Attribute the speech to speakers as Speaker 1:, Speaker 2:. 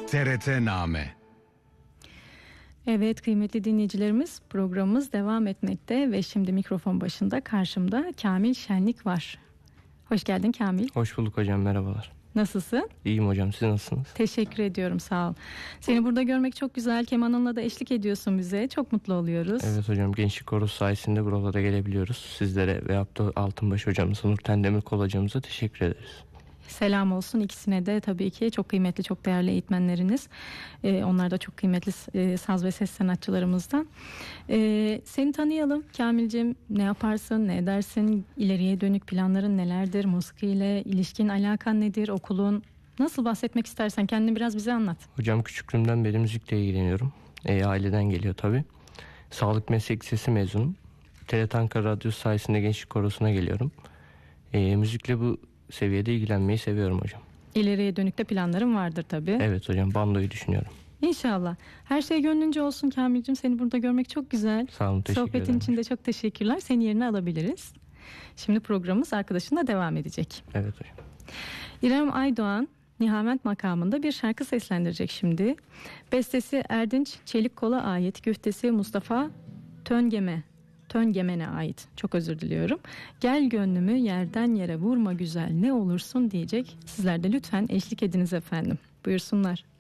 Speaker 1: TRT-Name.
Speaker 2: Evet kıymetli dinleyicilerimiz, programımız devam etmekte ve şimdi mikrofon başında karşımda Kamil Şenlik var. Hoş geldin Kamil.
Speaker 3: Hoş bulduk hocam, merhabalar.
Speaker 2: Nasılsın?
Speaker 3: İyiyim hocam, siz nasılsınız?
Speaker 2: Teşekkür ediyorum, sağ ol. Seni burada görmek çok güzel. Kemanınla da eşlik ediyorsun bize. Çok mutlu oluyoruz.
Speaker 3: Evet hocam, Gençlik Korosu sayesinde buralara gelebiliyoruz. Sizlere ve Abdü Altınbaş hocamıza, Nurten Demirkol hocamıza teşekkür ederiz.
Speaker 2: Selam olsun ikisine de, tabii ki çok kıymetli, çok değerli eğitmenleriniz. Onlar da çok kıymetli saz ve ses sanatçılarımızdan. Seni tanıyalım Kamil'cim. Ne yaparsın, ne edersin? İleriye dönük planların nelerdir? Musikiyle ilişkin, alakan nedir? Okulun? Nasıl, bahsetmek istersen kendini biraz bize anlat.
Speaker 3: Hocam küçüklüğümden beri müzikle ilgileniyorum. Aileden geliyor tabii. Sağlık Meslek Lisesi mezunum. TRT Ankara Radyosu sayesinde Gençlik Korosu'na geliyorum. Müzikle bu seviyede ilgilenmeyi seviyorum hocam.
Speaker 2: İleriye dönük de planların vardır tabii.
Speaker 3: Evet hocam, bandoyu düşünüyorum.
Speaker 2: İnşallah. Her şey gönlünce olsun Kamil'cim. Seni burada görmek çok güzel.
Speaker 3: Sağ olun, teşekkür ederim.
Speaker 2: Sohbetin için de çok teşekkürler. Seni yerine alabiliriz. Şimdi programımız arkadaşınla devam edecek.
Speaker 3: Evet hocam.
Speaker 2: İrem Aydoğan Nihavent makamında bir şarkı seslendirecek şimdi. Bestesi Erdinç Çelikkol'a ait, güftesi Mustafa Töngemen'e ait. Çok özür diliyorum. Gel gönlümü yerden yere vurma güzel ne olursun diyecek. Sizler de lütfen eşlik ediniz efendim. Buyursunlar.